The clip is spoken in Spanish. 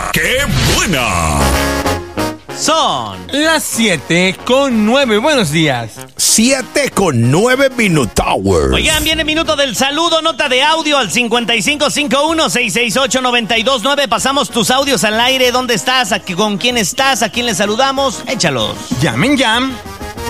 ¡Qué buena! Son las 7:09. Buenos días. 7:09 Minutowers. Oigan, viene minuto del saludo, nota de audio al 5551-668-929. Pasamos tus audios al aire. ¿Dónde estás? ¿Con quién estás? ¿A quién le saludamos? Échalos. Llamen.